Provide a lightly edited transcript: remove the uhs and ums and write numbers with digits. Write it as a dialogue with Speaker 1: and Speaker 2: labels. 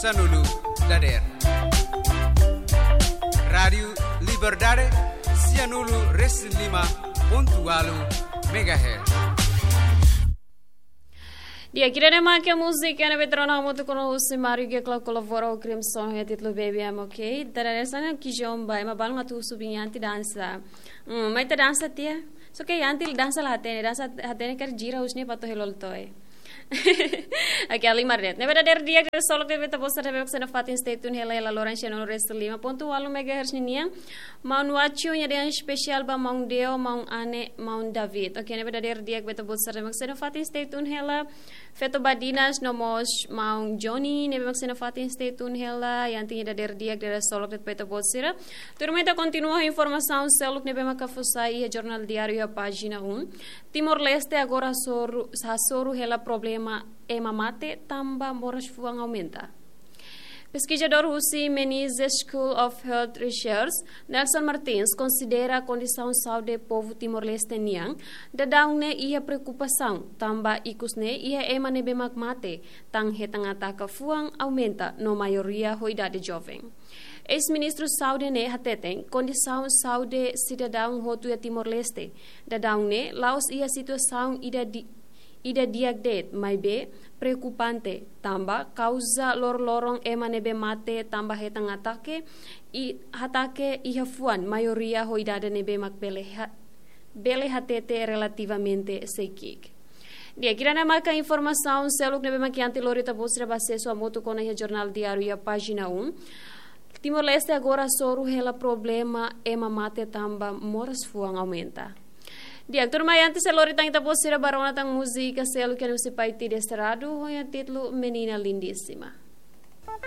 Speaker 1: sanulu dader. Radio Liberdade Sianulu Res 5.8 MHz.
Speaker 2: Dia kira ma que música na veterana muito com o Simário que colabora o Crimson e título Baby I'm Okay. Dader sana que jomba e mabalung atu subinhanti dança. Mas te dança tia. So que antil dança lá tem dança hatene quer gira usne pato helol toy. Aqui ali marret. Na verdade dia que solo que veta posta deve ser na fatin state un hela Laurence no rest 5.8 MHz niya. Maun wachu nya dia special ba maun deo maun ane maun David. Okay, na verdade dia que veta posta deve ser na fatin state un hela feto badinas no mos maun Johnny nebe maksena na fatin state un hela yang tinha da dia que solo que veta posta. Turmenta continua a informação seluk nebe makafusai jornal diário a página 1. Timor-Leste agora soru hela problema mate tamba moras fuang aumenta. Pesquisador Husi Menezes School of Health Research, Nelson Martins, considera a condição de saúde do povo Timor-Leste niang, dadang-ne ia preocupação, tamba ikus-ne ia nebe mate, tang hetang ataka fuang aumenta no maioria ho idade jovem. Ex-ministro Saúde ne hateteng condição saúde cidadão hotu ya Timor-Leste, dadang-ne laos ia situação ida diagdet mai be preocupante tamba causa lorong nebe mate tamba hetang atake hatake ihafuan maioria ho idade nebe makbele hatete relativamente sekik. Dia kira na marca informação seluk nebe makianti lorita bosra baseso a moto kona ia jornal diário a página 1. Timor-Leste agora soru hela problema mate tamba moras fuang aumenta. Dia turma antes selori tang tapos sira barona tang música selo que não se pai ti desterrado ho ya título Menina Lindíssima.